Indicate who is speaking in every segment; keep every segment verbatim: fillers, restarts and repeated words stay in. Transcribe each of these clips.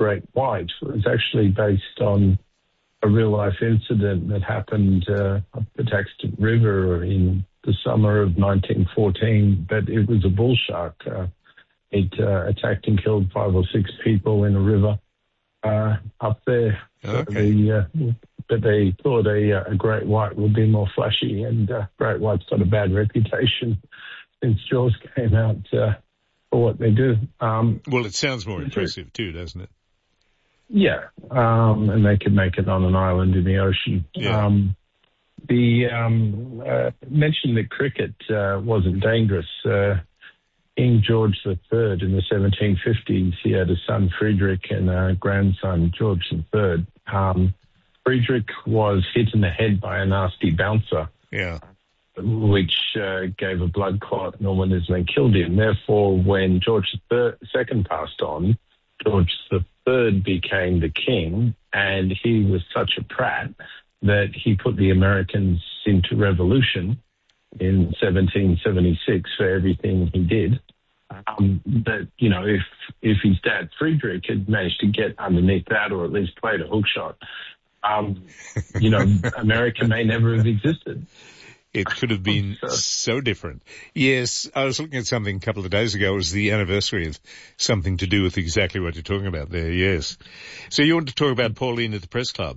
Speaker 1: Great White was actually based on a real-life incident that happened uh, up the Patuxent River in the summer of nineteen fourteen, but it was a bull shark. Uh, it uh, attacked and killed five or six people in a river uh, up there.
Speaker 2: Okay.
Speaker 1: So the, uh, but they thought a, a great white would be more flashy, and uh, great white's got a bad reputation since Jaws came out uh, for what they do. Um,
Speaker 2: well, it sounds more impressive too, doesn't it?
Speaker 1: Yeah, um, and they could make it on an island in the ocean.
Speaker 2: Yeah.
Speaker 1: Um, the um, uh, mentioned that cricket uh, wasn't dangerous. Uh, King George the Third in the seventeen fifties, he had a son Friedrich and a grandson George the Third. Um, Friedrich was hit in the head by a nasty bouncer,
Speaker 2: yeah,
Speaker 1: which uh, gave a blood clot and almost then killed him. Therefore, when George the Second passed on, George the Third became the king, and he was such a prat that he put the Americans into revolution in seventeen seventy-six for everything he did. Um, but, you know, if if his dad, Friedrich, had managed to get underneath that or at least played a hook shot, um, you know, America may never have existed.
Speaker 2: It could have been so, so different. Yes, I was looking at something a couple of days ago. It was the anniversary of something to do with exactly what you're talking about there, yes. So you want to talk about Pauline at the Press Club?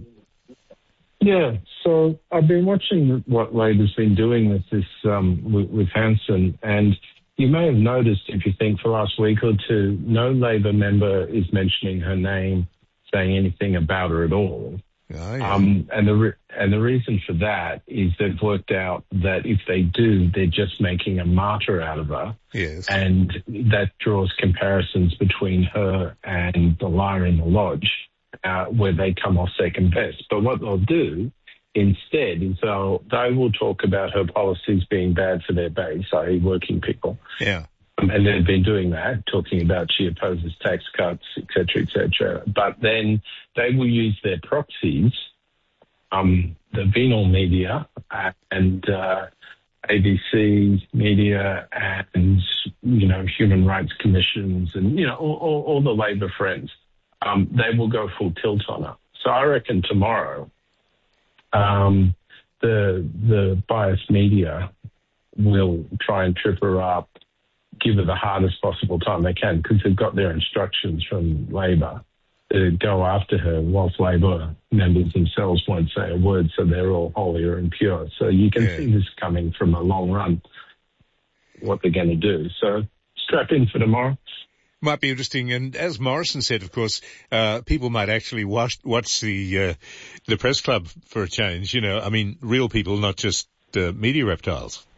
Speaker 1: Yeah, so I've been watching what Labor's been doing with this, um, with, with Hanson, and you may have noticed, if you think for the last week or two, no Labor member is mentioning her name, saying anything about her at all.
Speaker 2: Oh, yeah.
Speaker 1: Um, and the re- and the reason for that is they've worked out that if they do, they're just making a martyr out of her.
Speaker 2: Yes.
Speaker 1: And that draws comparisons between her and the liar in the lodge, uh, where they come off second best. But what they'll do instead is they'll, they will talk about her policies being bad for their base, that is working people.
Speaker 2: Yeah.
Speaker 1: Um, and they've been doing that, talking about she opposes tax cuts, et cetera, et cetera. But then they will use their proxies, um, the venal media and uh, A B C media and, you know, human rights commissions and, you know, all, all, all the Labor friends. Um, they will go full tilt on her. So I reckon tomorrow um, the the biased media will try and trip her up, give her the hardest possible time they can, because they've got their instructions from Labor to go after her, whilst Labor members themselves won't say a word, so they're all holier and pure. So you can
Speaker 2: yeah.
Speaker 1: see this coming from a long run, what they're going to do. So strap in for tomorrow.
Speaker 2: Might be interesting. And as Morrison said, of course, uh, people might actually watch, watch the, uh, the Press Club for a change. You know, I mean, real people, not just uh, media reptiles.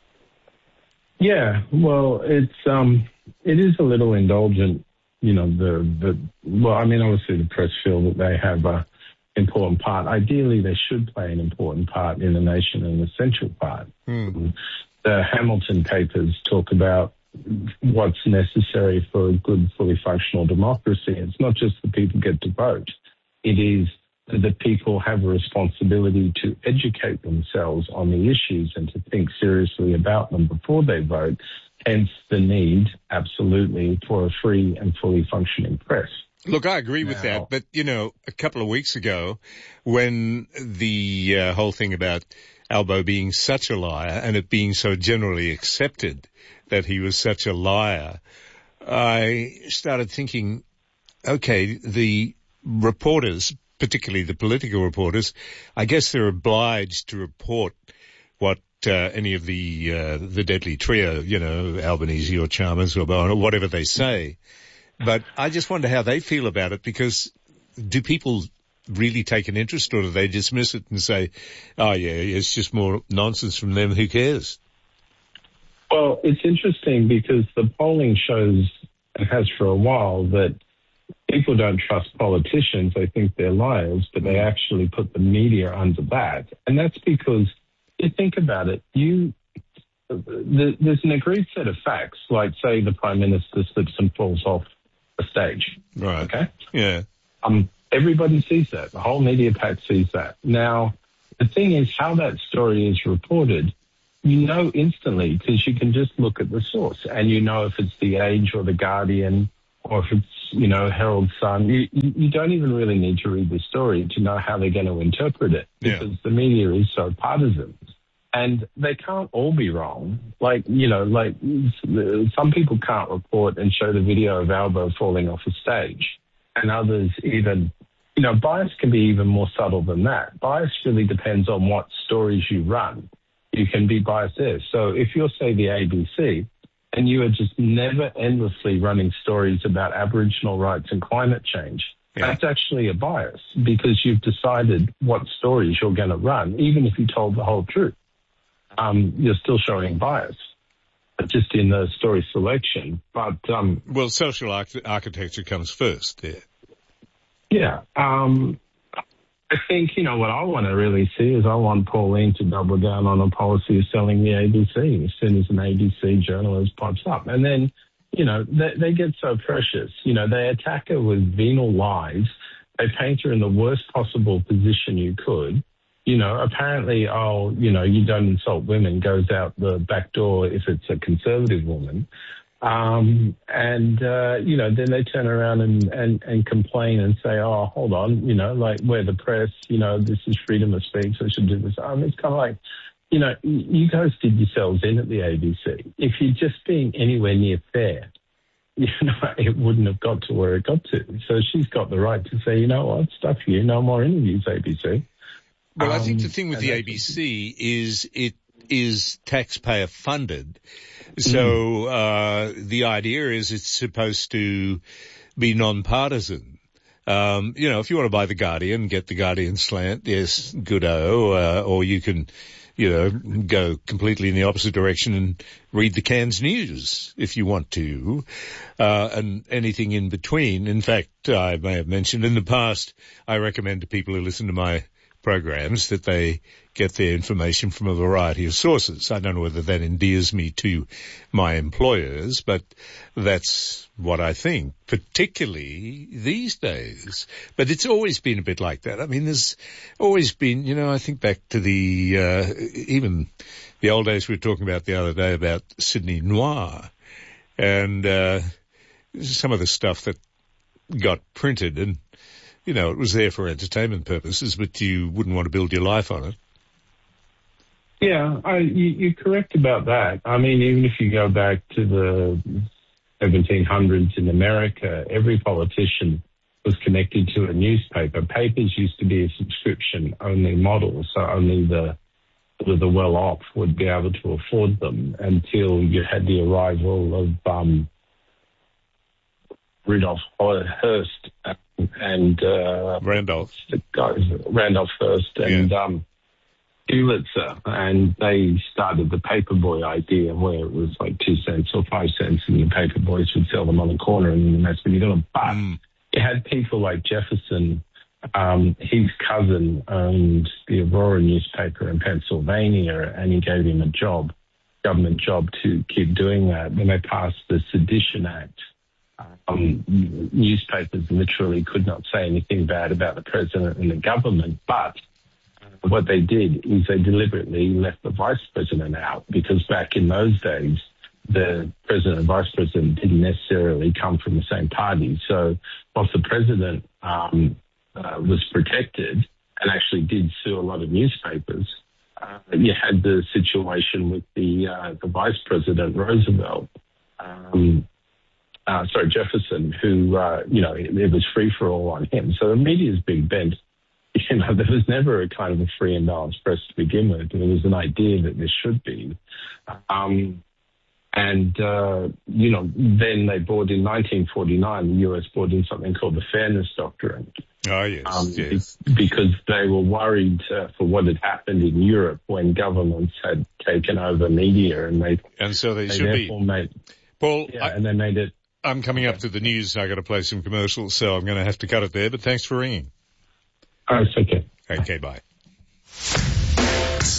Speaker 1: Yeah, well, it's um, it is a little indulgent, you know. The the well, I mean, obviously the press feel that they have a important part. Ideally, they should play an important part in the nation, an essential part.
Speaker 2: Mm.
Speaker 1: The Hamilton papers talk about what's necessary for a good, fully functional democracy. It's not just that people get to vote; it is that people have a responsibility to educate themselves on the issues and to think seriously about them before they vote, hence the need, absolutely, for a free and fully functioning press.
Speaker 2: Look, I agree with
Speaker 1: now,
Speaker 2: that, but, you know, a couple of weeks ago, when the uh, whole thing about Albo being such a liar and it being so generally accepted that he was such a liar, I started thinking, okay, the reporters, particularly the political reporters, I guess they're obliged to report what uh, any of the uh, the deadly trio, you know, Albanese or Chalmers or Bowen or whatever they say. But I just wonder how they feel about it, because do people really take an interest, or do they dismiss it and say, oh, yeah, it's just more nonsense from them, who cares?
Speaker 1: Well, it's interesting because the polling shows, and has for a while, that people don't trust politicians. They think they're liars, but they actually put the media under that. And that's because, you think about it, you there's an agreed set of facts, like, say, the Prime Minister slips and falls off a stage.
Speaker 2: Right.
Speaker 1: Okay?
Speaker 2: Yeah.
Speaker 1: Um, everybody sees that. The whole media pack sees that. Now, the thing is how that story is reported. You know instantly, because you can just look at the source and you know if it's The Age or The Guardian or if it's you know, Herald Sun. You, you don't even really need to read the story to know how they're going to interpret it, because yeah. the media is so partisan. And they can't all be wrong. Like, you know, like some people can't report and show the video of Albo falling off a stage, and others even, you know, bias can be even more subtle than that. Bias really depends on what stories you run. You can be biased there. So if you're, say, the A B C, and you are just never endlessly running stories about Aboriginal rights and climate change, yeah. that's actually a bias, because you've decided what stories you're going to run, even if you told the whole truth. Um, you're still showing bias, just in the story selection. But um,
Speaker 2: well, social arch- architecture comes first there.
Speaker 1: Yeah. Um, I think, you know, what I want to really see is I want Pauline to double down on a policy of selling the A B C as soon as an A B C journalist pops up. And then, you know, they, they get so precious. You know, they attack her with venal lies. They paint her in the worst possible position you could. You know, apparently, oh, you know, you don't insult women goes out the back door if it's a conservative woman. Um, and, uh, you know, then they turn around and, and, and complain and say, oh, hold on, you know, like, we're the press, you know, this is freedom of speech, I should do this. Um, it's kind of like, you know, you guys did yourselves in at the A B C. If you're just being anywhere near fair, you know, it wouldn't have got to where it got to. So she's got the right to say, you know what, stuff you, no more interviews, A B C.
Speaker 2: Well, um, I think the thing with the A B C is it is taxpayer funded. So uh, the idea is it's supposed to be non-partisan. Um, you know, if you want to buy The Guardian, get The Guardian slant, yes, good-o. Uh, or you can, you know, go completely in the opposite direction and read the Cairns News if you want to, uh, and anything in between. In fact, I may have mentioned in the past, I recommend to people who listen to my programs that they get their information from a variety of sources. I don't know whether that endears me to my employers, but that's what I think, particularly these days. But it's always been a bit like that. I mean, there's always been, you know, I think back to the, uh, even the old days we were talking about the other day about Sydney Noir and, uh, some of the stuff that got printed, and you know, it was there for entertainment purposes, but you wouldn't want to build your life on it.
Speaker 1: Yeah, I, you, you're correct about that. I mean, even if you go back to the seventeen hundreds in America, every politician was connected to a newspaper. Papers used to be a subscription-only model, so only the the well-off would be able to afford them until you had the arrival of um, Rudolph Hearst and uh,
Speaker 2: Randolph,
Speaker 1: the guys, Randolph Hearst and
Speaker 2: yeah.
Speaker 1: um, Pulitzer, and they started the paperboy idea, where it was like two cents or five cents, and the paperboys would sell them on the corner, and that's when you got them. But mm. you had people like Jefferson. Um, his cousin owned the Aurora newspaper in Pennsylvania, and he gave him a job, government job, to keep doing that. Then they passed the Sedition Act. Um, newspapers literally could not say anything bad about the president and the government, but what they did is they deliberately left the vice president out, because back in those days, the president and vice president didn't necessarily come from the same party. So whilst the president um, uh, was protected and actually did sue a lot of newspapers, uh, you had the situation with the, uh, the vice president, Roosevelt, um, Uh, sorry, Jefferson, who, uh, you know, it, it was free for all on him. So the media's been bent. You know, there was never a kind of a free and balanced press to begin with. There was an idea that there should be. Um, and, uh, you know, then they brought in nineteen forty-nine, the U S brought in something called the Fairness Doctrine.
Speaker 2: Oh, yes, um, yes.
Speaker 1: Be- because they were worried uh, for what had happened in Europe when governments had taken over media. And they,
Speaker 2: and so they,
Speaker 1: they
Speaker 2: should
Speaker 1: therefore
Speaker 2: be.
Speaker 1: Made,
Speaker 2: Paul,
Speaker 1: yeah,
Speaker 2: I-
Speaker 1: and they made it.
Speaker 2: I'm coming up to the news. I've got to play some commercials, so I'm going to have to cut it there. But thanks for ringing.
Speaker 1: Oh, it's okay.
Speaker 2: Okay, bye.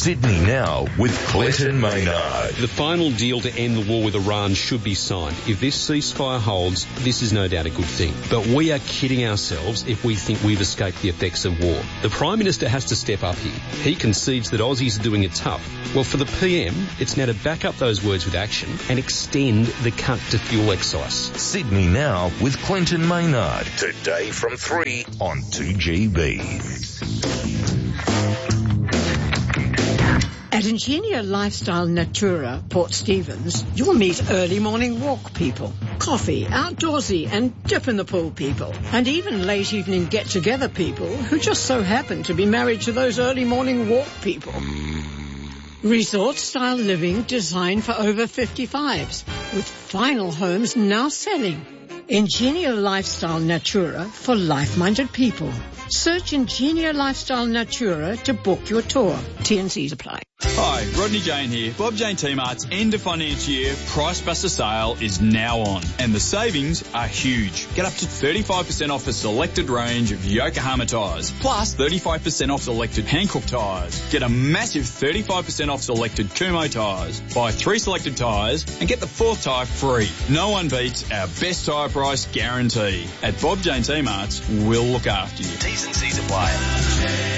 Speaker 3: Sydney Now with Clinton Maynard.
Speaker 4: The final deal to end the war with Iran should be signed. If this ceasefire holds, this is no doubt a good thing. But we are kidding ourselves if we think we've escaped the effects of war. The Prime Minister has to step up here. He concedes that Aussies are doing it tough. Well, for the P M, it's now to back up those words with action and extend the cut to fuel excise.
Speaker 3: Sydney Now with Clinton Maynard. Today from three on two G B.
Speaker 5: At Ingenia Lifestyle Natura, Port Stephens, you'll meet early morning walk people, coffee, outdoorsy and dip in the pool people, and even late evening get-together people who just so happen to be married to those early morning walk people. Resort-style living designed for over fifty-fives, with final homes now selling. Ingenia Lifestyle Natura for life-minded people. Search Ingenia Lifestyle Natura to book your tour. T and Cs apply.
Speaker 6: Hi, Rodney Jane here. Bob Jane T-Mart's end of financial year Price Buster sale is now on, and the savings are huge. Get up to thirty-five percent off a selected range of Yokohama tyres, plus thirty-five percent off selected Hankook tyres. Get a massive thirty-five percent off selected Kumho tyres. Buy three selected tyres and get the fourth tyre free. No one beats our best tyre price guarantee. At Bob Jane T-Mart's, we'll look after you.
Speaker 3: T's and C's apply.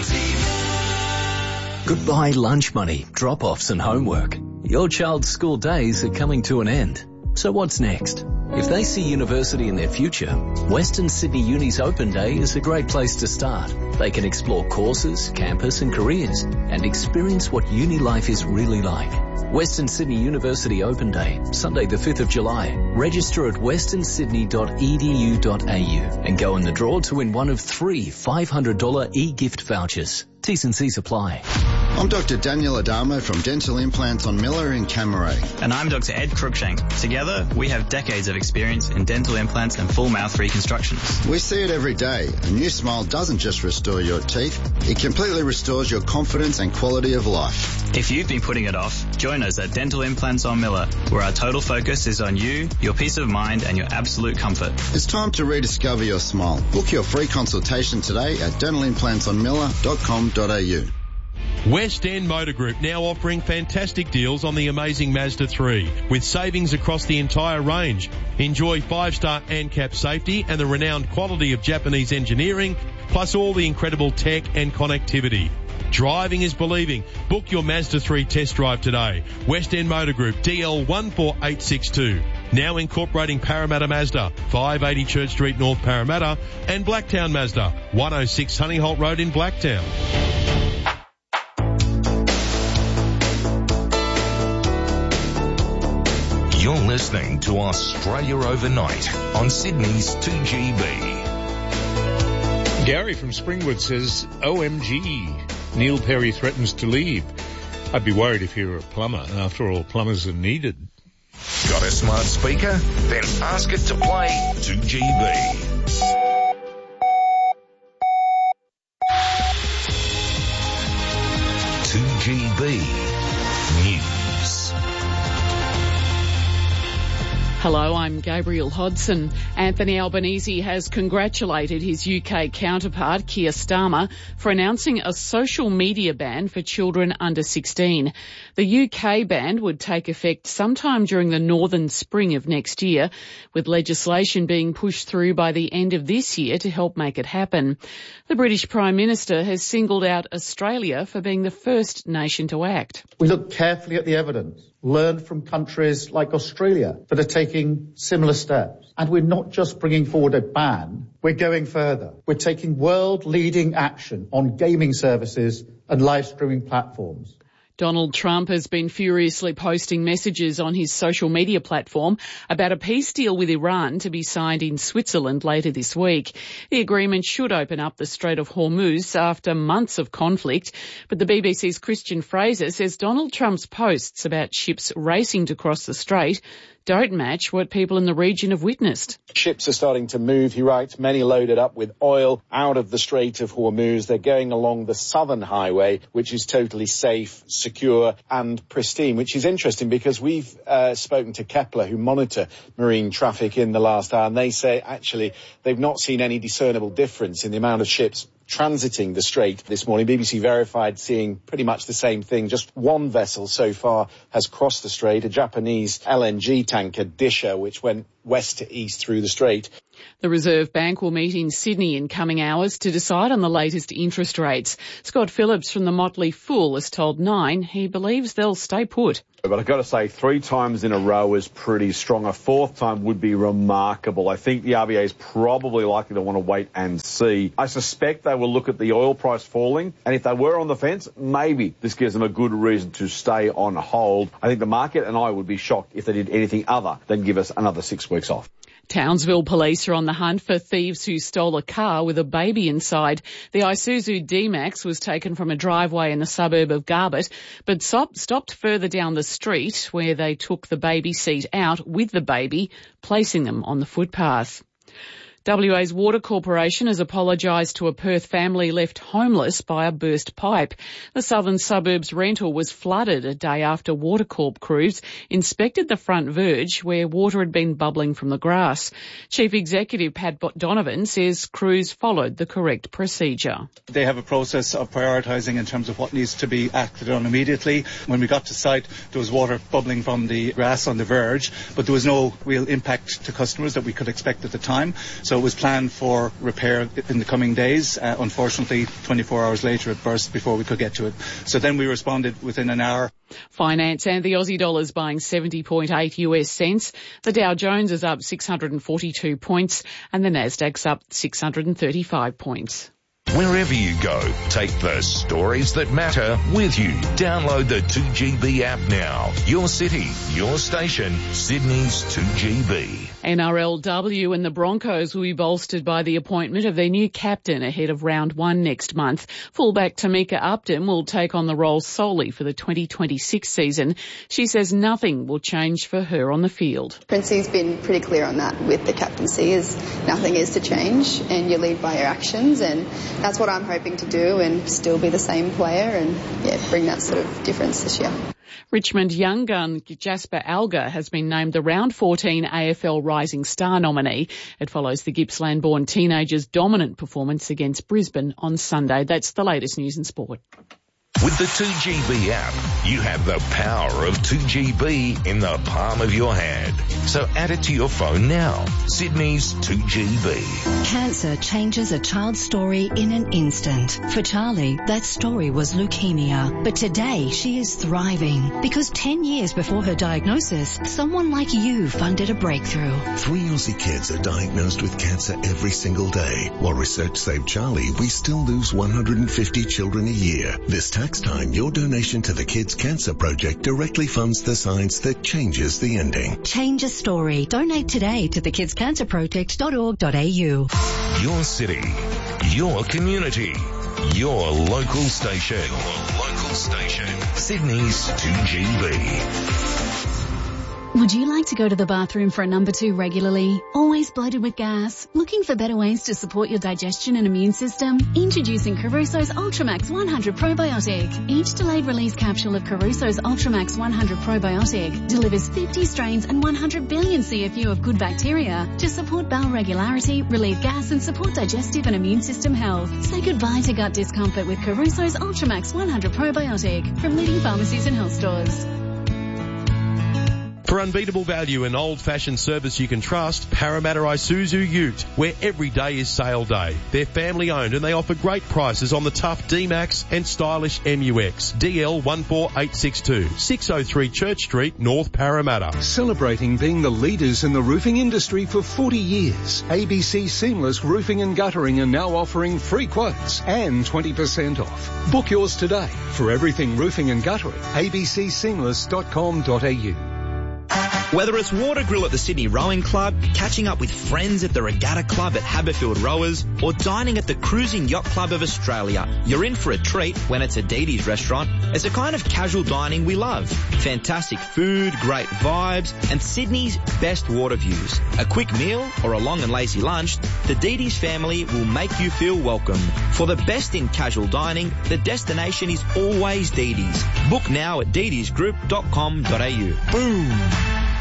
Speaker 7: Goodbye lunch money, drop-offs and homework. Your child's school days are coming to an end. So what's next? If they see university in their future, Western Sydney Uni's Open Day is a great place to start. They can explore courses, campus and careers and experience what uni life is really like. Western Sydney University Open Day, Sunday the fifth of July. Register at western sydney dot e d u dot a u and go in the draw to win one of three five hundred dollars e-gift vouchers. T's and C's apply.
Speaker 8: I'm Doctor Daniel Adamo from Dental Implants on Miller in Camaray.
Speaker 9: And I'm Doctor Ed Cruikshank. Together, we have decades of experience in dental implants and full mouth reconstructions.
Speaker 8: We see it every day. A new smile doesn't just restore your teeth, it completely restores your confidence and quality of life.
Speaker 9: If you've been putting it off, join us at Dental Implants on Miller, where our total focus is on you, your peace of mind and your absolute comfort.
Speaker 8: It's time to rediscover your smile. Book your free consultation today at dental implants on miller dot com dot a u.
Speaker 10: West End Motor Group now offering fantastic deals on the amazing Mazda three with savings across the entire range. Enjoy five-star ANCAP safety and the renowned quality of Japanese engineering, plus all the incredible tech and connectivity. Driving is believing. Book your Mazda three test drive today. West End Motor Group, D L one four eight six two. Now incorporating Parramatta Mazda, five eighty Church Street, North Parramatta, and Blacktown Mazda, one oh six Honeyholt Road in Blacktown.
Speaker 3: You're listening to Australia Overnight on Sydney's two G B.
Speaker 2: Gary from Springwood says, O M G, Neil Perry threatens to leave. I'd be worried if you were a plumber. After all, plumbers are needed.
Speaker 3: Got a smart speaker? Then ask it to play two G B. two G B News.
Speaker 11: Hello, I'm Gabrielle Hodson. Anthony Albanese has congratulated his U K counterpart, Keir Starmer, for announcing a social media ban for children under sixteen. The U K ban would take effect sometime during the northern spring of next year, with legislation being pushed through by the end of this year to help make it happen. The British Prime Minister has singled out Australia for being the first nation to act.
Speaker 12: We look carefully at the evidence, learn from countries like Australia that are taking similar steps. And we're not just bringing forward a ban, we're going further. We're taking world-leading action on gaming services and live streaming platforms.
Speaker 11: Donald Trump has been furiously posting messages on his social media platform about a peace deal with Iran to be signed in Switzerland later this week. The agreement should open up the Strait of Hormuz after months of conflict, but the B B C's Christian Fraser says Donald Trump's posts about ships racing to cross the strait don't match what people in the region have witnessed.
Speaker 13: Ships are starting to move, he writes, many loaded up with oil out of the Strait of Hormuz. They're going along the southern highway, which is totally safe, secure and pristine, which is interesting because we've uh, spoken to Kepler, who monitor marine traffic in the last hour, and they say actually they've not seen any discernible difference in the amount of ships transiting the strait this morning. B B C Verified seeing pretty much the same thing. Just one vessel so far has crossed the strait, a Japanese L N G tanker, Disher, which went west to east through the strait.
Speaker 11: The Reserve Bank will meet in Sydney in coming hours to decide on the latest interest rates. Scott Phillips from the Motley Fool has told Nine he believes they'll stay put.
Speaker 14: But I've got to say, three times in a row is pretty strong. A fourth time would be remarkable. I think the R B A is probably likely to want to wait and see. I suspect they will look at the oil price falling, and if they were on the fence, maybe this gives them a good reason to stay on hold. I think the market and I would be shocked if they did anything other than give us another six weeks off.
Speaker 11: Townsville police are on the hunt for thieves who stole a car with a baby inside. The Isuzu D-Max was taken from a driveway in the suburb of Garbutt, but stopped further down the street where they took the baby seat out with the baby, placing them on the footpath. W A's Water Corporation has apologised to a Perth family left homeless by a burst pipe. The southern suburbs rental was flooded a day after Water Corp crews inspected the front verge where water had been bubbling from the grass. Chief Executive Pat Donovan says crews followed the correct procedure.
Speaker 15: They have a process of prioritising in terms of what needs to be acted on immediately. When we got to site, there was water bubbling from the grass on the verge, but there was no real impact to customers that we could expect at the time. So So it was planned for repair in the coming days. Uh, unfortunately, twenty-four hours later it burst before we could get to it. So then we responded within an hour.
Speaker 11: Finance and the Aussie dollar is buying seventy point eight U S cents. The Dow Jones is up six hundred forty-two points and the Nasdaq's up six hundred thirty-five points.
Speaker 3: Wherever you go, take the stories that matter with you. Download the two G B app now. Your city, your station, Sydney's two G B.
Speaker 11: N R L W and the Broncos will be bolstered by the appointment of their new captain ahead of round one next month. Fullback Tamika Upton will take on the role solely for the twenty twenty-six season. She says nothing will change for her on the field.
Speaker 16: Princey's been pretty clear on that with the captaincy, is nothing is to change and you lead by your actions, and that's what I'm hoping to do and still be the same player and yeah, bring that sort of difference this year.
Speaker 11: Richmond young gun Jasper Alger has been named the round fourteen A F L Rising Star nominee. It follows the Gippsland-born teenager's dominant performance against Brisbane on Sunday. That's the latest news and sport.
Speaker 3: With the two G B app, you have the power of two G B in the palm of your hand. So add it to your phone now. Sydney's two G B.
Speaker 17: Cancer changes a child's story in an instant. For Charlie, that story was leukemia. But today, she is thriving because ten years before her diagnosis, someone like you funded a breakthrough.
Speaker 18: Three Aussie kids are diagnosed with cancer every single day. While research saved Charlie, we still lose one hundred fifty children a year. This tax time, your donation to the Kids Cancer Project directly funds the science that changes the ending.
Speaker 17: Change a story. Donate today to the kids cancer project dot org dot a u.
Speaker 3: Your city, your community, your local station. Your local station. Sydney's two G B.
Speaker 19: Would you like to go to the bathroom for a number two regularly? Always bloated with gas? Looking for better ways to support your digestion and immune system? Introducing Caruso's Ultramax one hundred Probiotic. Each delayed release capsule of Caruso's Ultramax one hundred Probiotic delivers fifty strains and one hundred billion C F U of good bacteria to support bowel regularity, relieve gas and support digestive and immune system health. Say goodbye to gut discomfort with Caruso's Ultramax one hundred Probiotic from leading pharmacies and health stores.
Speaker 10: For unbeatable value and old-fashioned service you can trust, Parramatta Isuzu Ute, where every day is sale day. They're family-owned and they offer great prices on the tough D-Max and stylish M U X. D L one four eight six two, six oh three Church Street, North Parramatta.
Speaker 20: Celebrating being the leaders in the roofing industry for forty years, A B C Seamless Roofing and Guttering are now offering free quotes and twenty percent off. Book yours today. For everything roofing and guttering, a b c seamless dot com dot a u.
Speaker 21: Whether it's water grill at the Sydney Rowing Club, catching up with friends at the Regatta Club at Haberfield Rowers, or dining at the Cruising Yacht Club of Australia, you're in for a treat when it's a Didi's restaurant. It's a kind of casual dining we love. Fantastic food, great vibes, and Sydney's best water views. A quick meal or a long and lazy lunch, the Didi's family will make you feel welcome. For the best in casual dining, the destination is always Didi's. Book now at didis group dot com dot a u. Boom!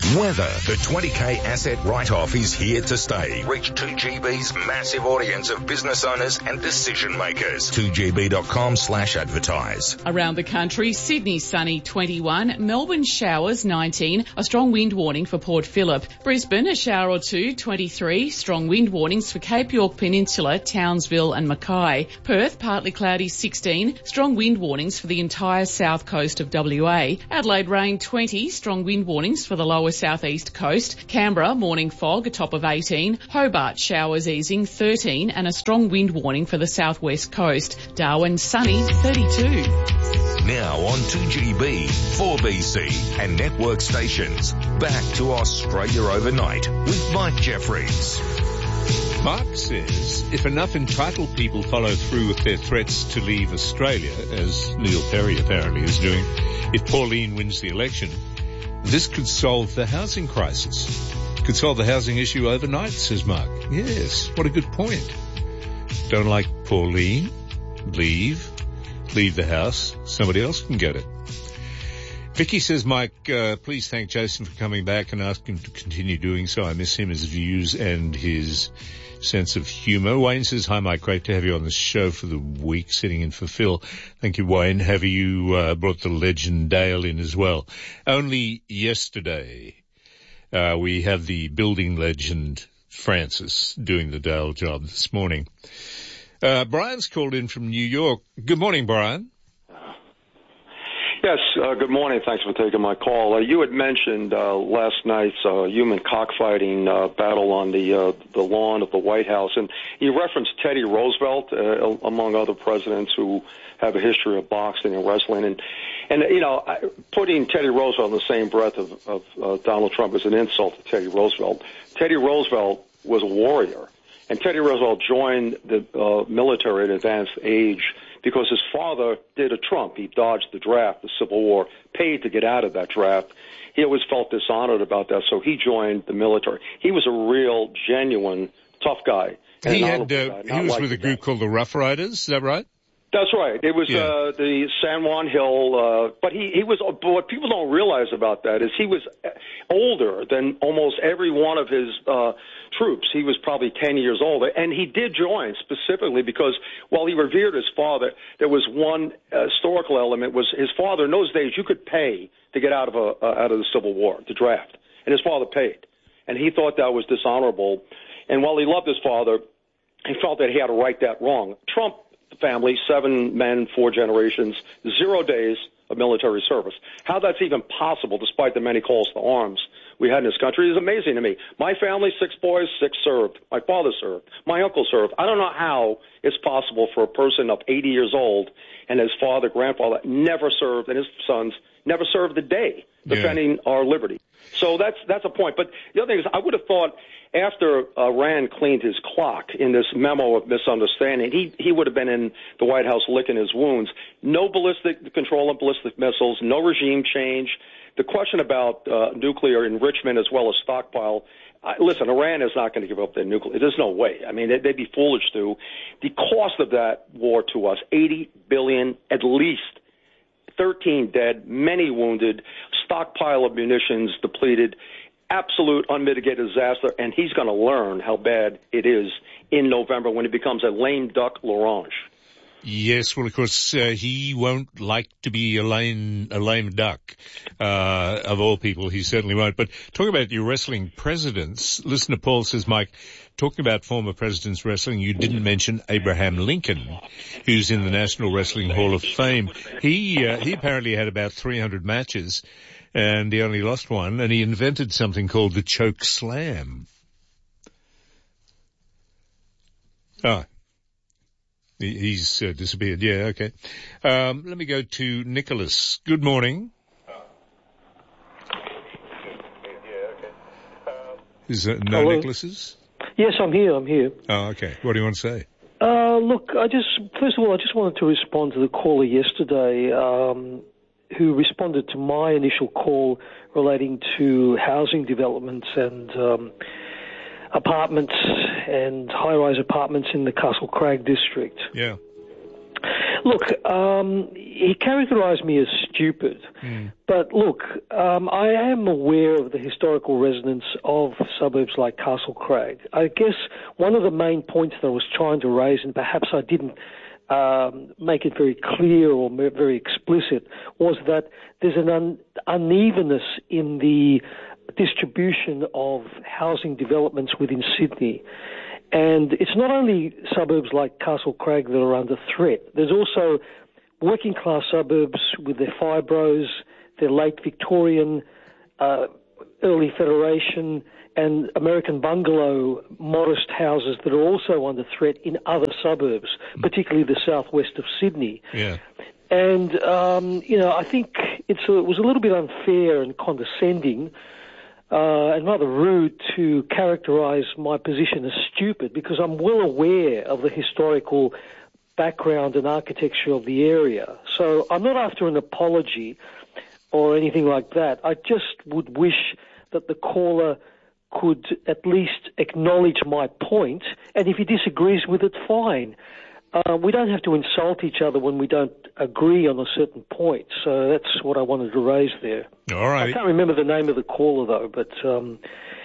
Speaker 3: Weather. The twenty K asset write-off is here to stay. Reach two G B's massive audience of business owners and decision makers. two G B dot com slash advertise.
Speaker 11: Around the country, Sydney sunny twenty-one, Melbourne showers nineteen, a strong wind warning for Port Phillip. Brisbane a shower or two, twenty-three, strong wind warnings for Cape York Peninsula, Townsville and Mackay. Perth partly cloudy sixteen, strong wind warnings for the entire south coast of W A. Adelaide rain twenty, strong wind warnings for the lower southeast coast. Canberra morning fog, a top of eighteen. Hobart showers easing thirteen and a strong wind warning for the southwest coast. Darwin sunny thirty-two.
Speaker 3: Now on two G B, four B C and network stations. Back to Australia Overnight with Mike Jeffries.
Speaker 2: Mark says if enough entitled people follow through with their threats to leave Australia, as Neil Perry apparently is doing, if Pauline wins the election, this could solve the housing crisis. Could solve the housing issue overnight, says Mark. Yes, what a good point. Don't like Pauline? Leave. Leave the house. Somebody else can get it. Vicky says, Mike, uh, please thank Jason for coming back and ask him to continue doing so. I miss him, his views and his sense of humour. Wayne says, hi, Mike, great to have you on the show for the week, sitting in for Phil. Thank you, Wayne. Have you uh, brought the legend Dale in as well? Only yesterday uh, we have the building legend Francis doing the Dale job this morning. Uh, Brian's called in from New York. Good morning, Brian.
Speaker 1: Yes, uh, good morning. Thanks for taking my call. Uh, you had mentioned uh, last night's uh, human cockfighting uh, battle on the uh, the lawn of the White House, and you referenced Teddy Roosevelt, uh, among other presidents who have a history of boxing and wrestling. And, and you know, putting Teddy Roosevelt in the same breath of, of uh, Donald Trump is an insult to Teddy Roosevelt. Teddy Roosevelt was a warrior, and Teddy Roosevelt joined the uh, military at an advanced age because his father did a Trump. He dodged the draft, the Civil War, paid to get out of that draft. He always felt dishonored about that, so he joined the military. He was a real, genuine, tough guy.
Speaker 2: He had, uh, he was with a group called the Rough Riders, is that right?
Speaker 1: That's right. It was
Speaker 2: Yeah.
Speaker 1: uh, the San Juan Hill, uh, but he, he was, but what people don't realize about that is he was older than almost every one of his uh, troops. He was probably ten years older, and he did join specifically because while he revered his father, there was one uh, historical element, was his father, in those days, you could pay to get out of a, uh, out of the Civil War, the draft, and his father paid, and he thought that was dishonorable, and while he loved his father, he felt that he had to right that wrong. Trump family, seven men, four generations, zero days of military service. How that's even possible, despite the many calls to arms we had in this country, is amazing to me. My family, six boys, six served. My father served. My uncle served. I don't know how it's possible for a person of eighty years old and his father, grandfather, never served, and his sons never served a day defending yeah. our liberty. So that's that's a point. But the other thing is, I would have thought after uh, Rand cleaned his clock in this memo of misunderstanding, he, he would have been in the White House licking his wounds. No ballistic control of ballistic missiles, no regime change. The question about uh, nuclear enrichment as well as stockpile, uh, listen, Iran is not going to give up their nuclear. There's no way. I mean, they'd, they'd be foolish to. The cost of that war to us, eighty billion dollars at least. thirteen dead, many wounded, stockpile of munitions depleted, absolute unmitigated disaster, and he's going to learn how bad it is in November when it becomes a lame duck l'orange.
Speaker 2: Yes, well, of course, uh, he won't like to be a lame, a lame duck. Uh, of all people, he certainly won't. But talking about your wrestling presidents, listener Paul says, Mike, talking about former presidents wrestling, you didn't mention Abraham Lincoln, who's in the National Wrestling Hall of Fame. He, uh, he apparently had about three hundred matches, and he only lost one, and he invented something called the choke slam. Oh. He's uh, disappeared. Yeah, okay. Um, let me go to Nicholas. Good morning. Is there no
Speaker 22: Hello?
Speaker 2: Nicholases?
Speaker 22: Yes, I'm here. I'm here.
Speaker 2: Oh, okay. What do you want to say?
Speaker 22: Uh, look, I just first of all, I just wanted to respond to the caller yesterday um, who responded to my initial call relating to housing developments and um, apartments and high-rise apartments in the Castle Crag district.
Speaker 2: Yeah.
Speaker 22: Look, um, he characterised me as stupid, mm. but look, um, I am aware of the historical resonance of suburbs like Castlecraig. I guess one of the main points that I was trying to raise, and perhaps I didn't um, make it very clear or very explicit, was that there's an un- unevenness in the distribution of housing developments within Sydney. And it's not only suburbs like Castlecraig that are under threat. There's also working class suburbs with their fibros, their late Victorian, uh, early Federation, and American bungalow modest houses that are also under threat in other suburbs, particularly the southwest of Sydney.
Speaker 2: Yeah.
Speaker 22: And, um, you know, I think it's a, it was a little bit unfair and condescending Uh, and rather rude to characterise my position as stupid, because I'm well aware of the historical background and architecture of the area. So I'm not after an apology or anything like that. I just would wish that the caller could at least acknowledge my point, and if he disagrees with it, fine. Uh, we don't have to insult each other when we don't agree on a certain point. So that's what I wanted to raise there.
Speaker 2: All right.
Speaker 22: I can't remember the name of the caller, though, but um,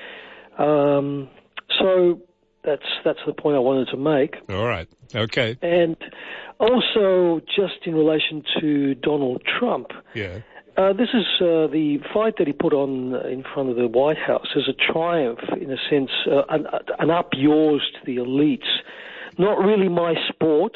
Speaker 22: um, so that's that's the point I wanted to make.
Speaker 2: All right. Okay.
Speaker 22: And also, just in relation to Donald Trump,
Speaker 2: yeah.
Speaker 22: Uh, this is uh, the fight that he put on in front of the White House as a triumph, in a sense, uh, an, an up yours to the elites. Not really my sport.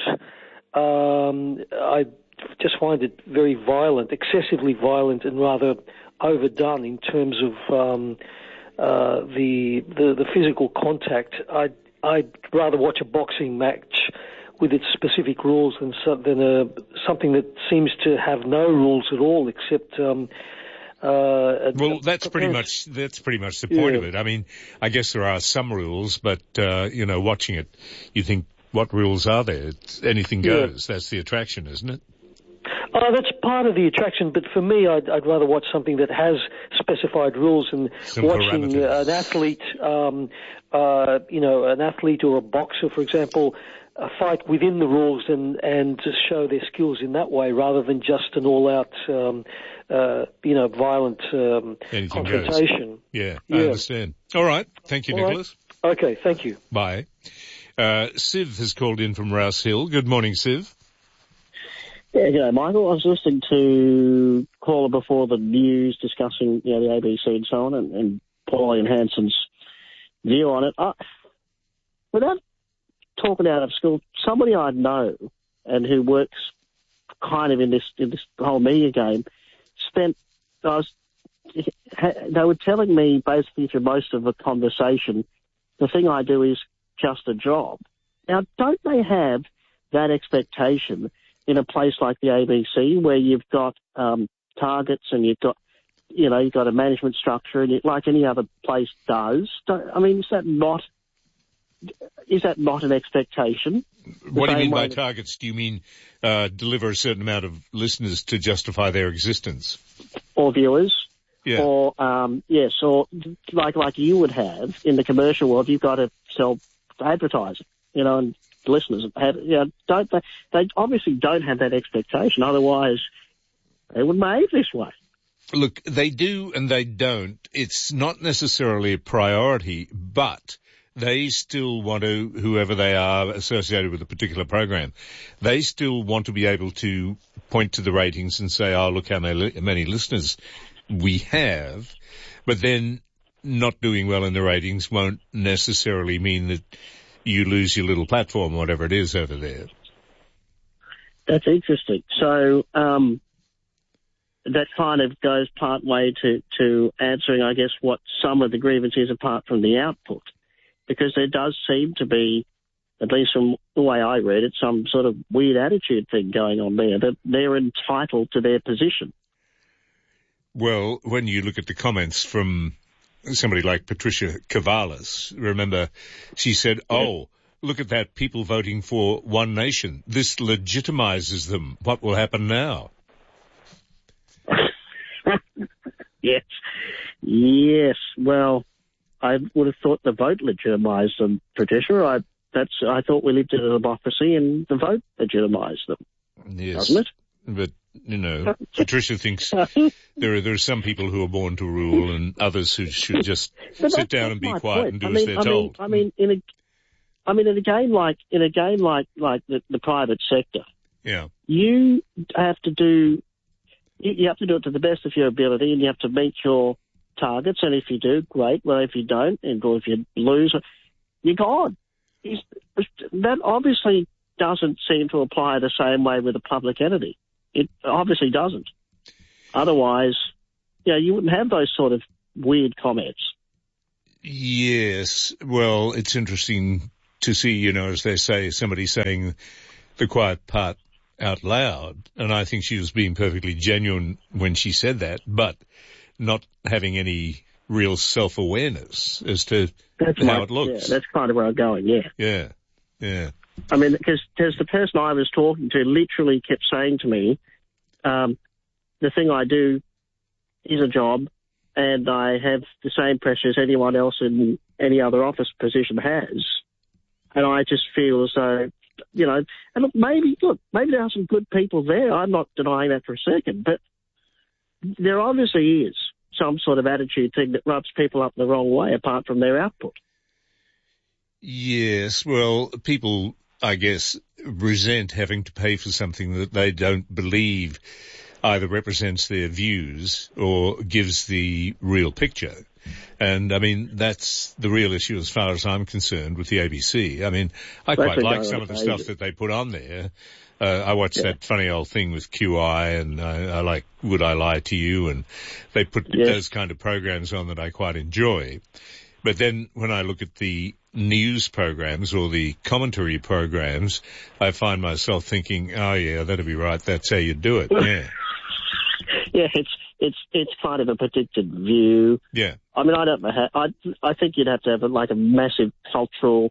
Speaker 22: Um, I just find it very violent, excessively violent, and rather overdone in terms of um, uh, the, the the physical contact. I'd, I'd rather watch a boxing match with its specific rules than than a, something that seems to have no rules at all, except. Um, Uh,
Speaker 2: well, that's pretty much that's pretty much the point yeah. of it. I mean, I guess there are some rules, but uh, you know, watching it, you think, what rules are there? It's, anything goes. Yeah. That's the attraction, isn't it?
Speaker 22: Oh, that's part of the attraction, but for me, I'd, I'd rather watch something that has specified rules, and
Speaker 2: Some
Speaker 22: watching uh, an athlete, um, uh, you know, an athlete or a boxer, for example, uh, fight within the rules and and to show their skills in that way, rather than just an all-out. Um, Uh, you know, violent um, confrontation.
Speaker 2: Goes. Yeah, yeah, I understand. All right. Thank you,
Speaker 22: All
Speaker 2: Nicholas.
Speaker 22: Right. Okay, thank you.
Speaker 2: Bye. Uh, Siv has called in from Rouse Hill. Good morning, Siv.
Speaker 4: Yeah, g'day, Michael. I was listening to caller before the news discussing, you know, the A B C and so on, and, and Pauline Hanson's view on it. I, without talking out of school, somebody I know and who works kind of in this in this whole media game, spent, I was, they were telling me basically through most of the conversation, the thing I do is just a job. Now, don't they have that expectation in a place like the A B C where you've got um, targets and you've got, you know, you've got a management structure and it, like any other place does? Don't, I mean, is that not, is that not an expectation?
Speaker 2: What do you mean by targets? Do you mean uh, deliver a certain amount of listeners to justify their existence?
Speaker 4: Or viewers?
Speaker 2: Yeah.
Speaker 4: Or, um, yes, or like like you would have in the commercial world, you've got to sell advertising, you know, and listeners have, you know, don't they, they obviously don't have that expectation. Otherwise, they wouldn't behave this way.
Speaker 2: Look, they do and they don't. It's not necessarily a priority, but they still want to, whoever they are associated with a particular program, they still want to be able to point to the ratings and say, oh, look how many listeners we have. But then not doing well in the ratings won't necessarily mean that you lose your little platform, whatever it is over there.
Speaker 4: That's interesting. So um, that kind of goes part way to, to answering, I guess, what some of the grievance is apart from the output. Because there does seem to be, at least from the way I read it, some sort of weird attitude thing going on there, that they're entitled to their position.
Speaker 2: Well, when you look at the comments from somebody like Patricia Cavalis, remember, she said, oh, look at that, people voting for One Nation. This legitimizes them. What will happen now?
Speaker 4: Yes. Yes. Well, I would have thought the vote legitimised them, Patricia. I, that's, I thought we lived in a democracy and the vote legitimised them.
Speaker 2: Yes.
Speaker 4: Doesn't it?
Speaker 2: But, you know, Patricia thinks there are there are some people who are born to rule and others who should just sit down and be quiet
Speaker 4: point.
Speaker 2: and do
Speaker 4: I mean,
Speaker 2: as they're
Speaker 4: I mean,
Speaker 2: told.
Speaker 4: I mean, in a, I mean, in a game like in a game like like the, the private sector,
Speaker 2: Yeah.
Speaker 4: you have to do you, you have to do it to the best of your ability, and you have to meet your targets. And if you do, great. Well, if you don't, and or if you lose, you're gone. Is- That obviously doesn't seem to apply the same way with a public entity. It obviously doesn't. Otherwise, yeah, you wouldn't have those sort of weird comments.
Speaker 2: Yes. Well, it's interesting to see, you know, as they say, somebody saying the quiet part out loud. And I think she was being perfectly genuine when she said that, but not having any real self-awareness as to
Speaker 4: That's
Speaker 2: how
Speaker 4: my-
Speaker 2: it looks.
Speaker 4: Yeah, that's kind of where I'm going, yeah.
Speaker 2: Yeah. Yeah.
Speaker 4: I mean, because the person I was talking to literally kept saying to me, um, the thing I do is a job, and I have the same pressure as anyone else in any other office position has. And I just feel as though, you know, and look, maybe, look, maybe there are some good people there. I'm not denying that for a second, but there obviously is some sort of attitude thing that rubs people up the wrong way apart from their output.
Speaker 2: Yes, well, people, I guess, resent having to pay for something that they don't believe either represents their views or gives the real picture. And, I mean, that's the real issue as far as I'm concerned with the A B C. I mean, I quite like some of the stuff that they put on there. Uh, I watched that funny old thing with Q I, and I, I like Would I Lie to You, and they put
Speaker 4: Yes.
Speaker 2: those kind of programs on that I quite enjoy. But then when I look at the news programs or the commentary programs, I find myself thinking, oh yeah, that'd be right. That's how you do it. Yeah.
Speaker 4: Yeah, it's it's it's kind of a predicted view.
Speaker 2: Yeah.
Speaker 4: I mean, I don't know how. I I think you'd have to have a, like a massive cultural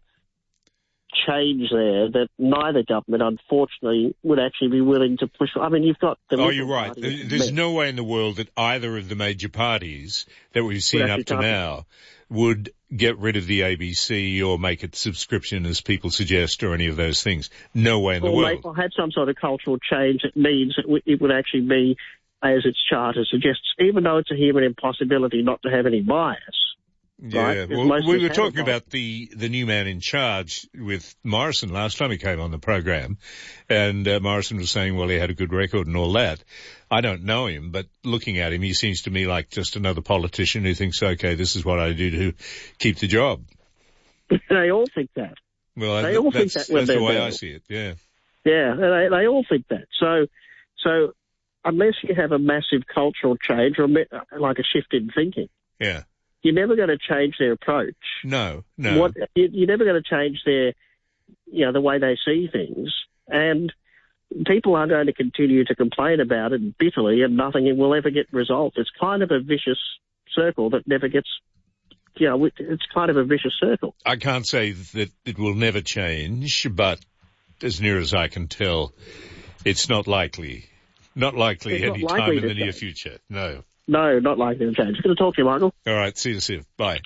Speaker 4: change there that neither government, unfortunately, would actually be willing to push. I mean, you've got the.
Speaker 2: Oh,
Speaker 4: Liberal
Speaker 2: you're right.
Speaker 4: Party
Speaker 2: There-
Speaker 4: as
Speaker 2: There's
Speaker 4: men.
Speaker 2: no way in the world that either of the major parties that we've seen
Speaker 4: Would
Speaker 2: up
Speaker 4: actually
Speaker 2: to
Speaker 4: target-
Speaker 2: now would get rid of the A B C or make it subscription as people suggest or any of those things. No way in the
Speaker 4: Or
Speaker 2: world.
Speaker 4: make, or have some sort of cultural change that means that w- it would actually be, as its charter suggests, even though it's a human impossibility not to have any bias.
Speaker 2: Yeah,
Speaker 4: right? Because
Speaker 2: well,
Speaker 4: most
Speaker 2: we
Speaker 4: of
Speaker 2: were
Speaker 4: us
Speaker 2: talking
Speaker 4: haven't got-
Speaker 2: about the, the new man in charge with Morrison last time he came on the program, and uh, Morrison was saying, well, he had a good record and all that. I don't know him, but looking at him, he seems to me like just another politician who thinks, okay, this is what I do to keep the job.
Speaker 4: They all think that.
Speaker 2: Well,
Speaker 4: They
Speaker 2: I,
Speaker 4: all think
Speaker 2: that's,
Speaker 4: that when
Speaker 2: that's the
Speaker 4: they're
Speaker 2: way
Speaker 4: there.
Speaker 2: I see it, yeah.
Speaker 4: Yeah, they, they all think that. So, so unless you have a massive cultural change or a, me- like a shift in thinking,
Speaker 2: Yeah.
Speaker 4: you're never going to change their approach.
Speaker 2: No, no.
Speaker 4: What you, you're never going to change their, you know, the way they see things, and people are going to continue to complain about it bitterly, and nothing will ever get resolved. It's kind of a vicious circle that never gets, you know, it's kind of a vicious circle.
Speaker 2: I can't say that it will never change, but as near as I can tell, it's not likely. Not likely
Speaker 4: It's not
Speaker 2: any
Speaker 4: likely
Speaker 2: time in
Speaker 4: to
Speaker 2: the near
Speaker 4: change.
Speaker 2: future. No.
Speaker 4: No, not likely to change. Good to talk to you, Michael.
Speaker 2: All right. See you soon. Bye.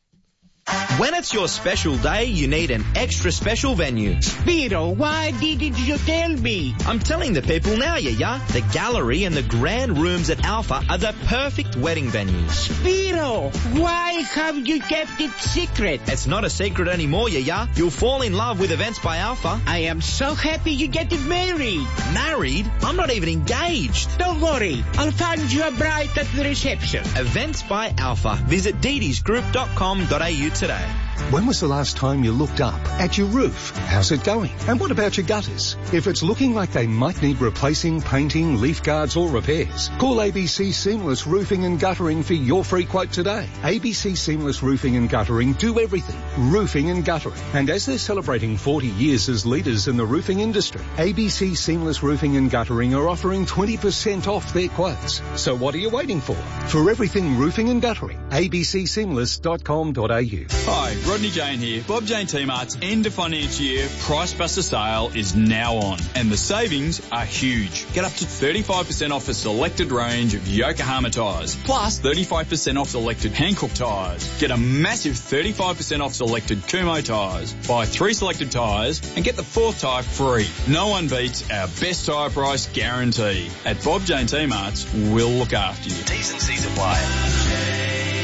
Speaker 21: When it's your special day, you need an extra special venue.
Speaker 5: Spiro, why didn't you tell me?
Speaker 21: I'm telling the people now, yeah, yeah. The gallery and the grand rooms at Alpha are the perfect wedding venues.
Speaker 5: Spiro, why have you kept it secret?
Speaker 21: It's not a secret anymore, yeah, yeah. You'll fall in love with Events by Alpha.
Speaker 5: I am so happy you get married.
Speaker 21: Married? I'm not even engaged.
Speaker 5: Don't worry, I'll find you a bride at the reception.
Speaker 21: Events by Alpha. Visit d ds group dot com dot a u today.
Speaker 20: When was the last time you looked up at your roof? How's it going? And what about your gutters? If it's looking like they might need replacing, painting, leaf guards or repairs, call A B C Seamless Roofing and Guttering for your free quote today. A B C Seamless Roofing and Guttering do everything. Roofing and guttering. And as they're celebrating forty years as leaders in the roofing industry, A B C Seamless Roofing and Guttering are offering twenty percent off their quotes. So what are you waiting for? For everything roofing and guttering, a b c seamless dot com dot a u.
Speaker 6: Hi, Rodney Jane here. Bob Jane T-Mart's end of financial year Price Buster sale is now on, and the savings are huge. Get up to thirty-five percent off a selected range of Yokohama tyres, plus thirty-five percent off selected Hankook tyres. Get a massive thirty-five percent off selected Kumho tyres. Buy three selected tyres and get the fourth tyre free. No one beats our best tyre price guarantee. At Bob Jane T-Mart's, we'll look after you.
Speaker 7: T's and C's apply.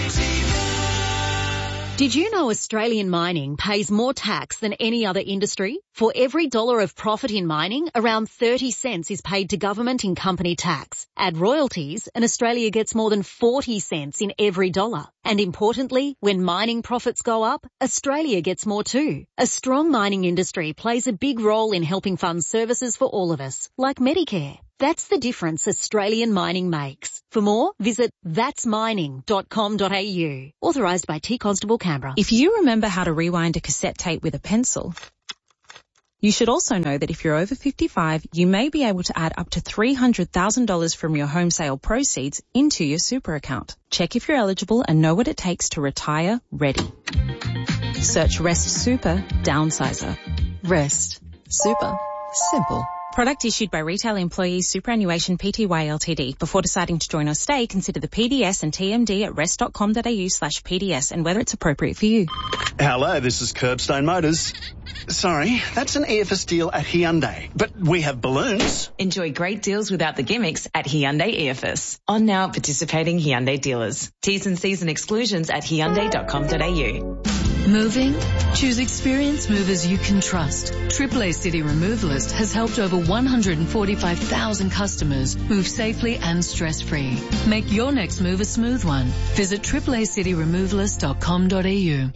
Speaker 23: Did you know Australian mining pays more tax than any other industry? For every dollar of profit in mining, around thirty cents is paid to government in company tax. Add royalties, and Australia gets more than forty cents in every dollar. And importantly, when mining profits go up, Australia gets more too. A strong mining industry plays a big role in helping fund services for all of us, like Medicare. That's the difference Australian mining makes. For more, visit that's mining dot com dot a u. Authorised by T Constable Canberra.
Speaker 24: If you remember how to rewind a cassette tape with a pencil, you should also know that if you're over fifty-five, you may be able to add up to three hundred thousand dollars from your home sale proceeds into your super account. Check if you're eligible and know what it takes to retire ready. Search Rest Super Downsizer. Rest Super. Simple. Product issued by Retail Employees Superannuation Pty Ltd. Before deciding to join or stay, consider the P D S and T M D at rest dot com dot a u slash P D S and whether it's appropriate for you.
Speaker 25: Hello, this is Curbstone Motors. Sorry, that's an E F S deal at Hyundai, but we have balloons.
Speaker 26: Enjoy great deals without the gimmicks at Hyundai E F S. On now participating Hyundai dealers. T's and C's and exclusions at hyundai dot com dot a u.
Speaker 27: Moving? Choose experienced movers you can trust. Triple A City Removalist has helped over one hundred forty-five thousand customers move safely and stress-free. Make your next move a smooth one. Visit triple a city removalist dot com dot a u.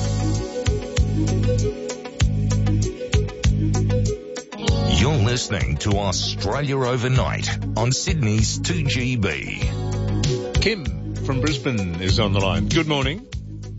Speaker 3: You're listening to Australia Overnight on Sydney's two G B.
Speaker 2: Kim from Brisbane is on the line. Good morning.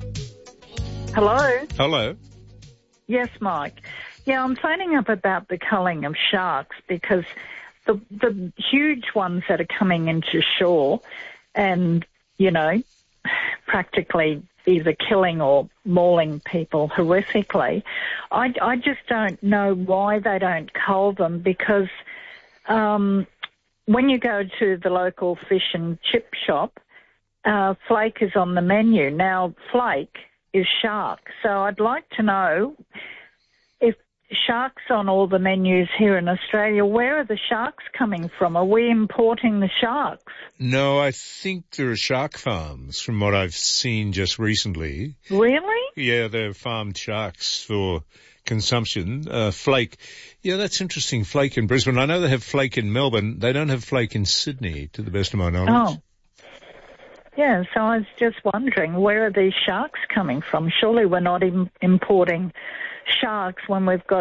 Speaker 28: Hello.
Speaker 2: Hello.
Speaker 28: Yes, Mike. Yeah, I'm phoning up about the culling of sharks because the the huge ones that are coming into shore and, you know, practically either killing or mauling people horrifically, I, I just don't know why they don't cull them because um, when you go to the local fish and chip shop, uh, flake is on the menu. Now, flake is shark. So I'd like to know if sharks on all the menus here in Australia, where are the sharks coming from? Are we importing the sharks?
Speaker 2: No, I think there are shark farms from what I've seen just recently.
Speaker 28: Really?
Speaker 2: Yeah, they're farmed sharks for consumption. Uh, flake. Yeah, that's interesting. Flake in Brisbane. I know they have flake in Melbourne. They don't have flake in Sydney, to the best of my knowledge.
Speaker 28: Oh. Yeah, so I was just wondering, where are these sharks coming from? Surely we're not im- importing sharks when we've got,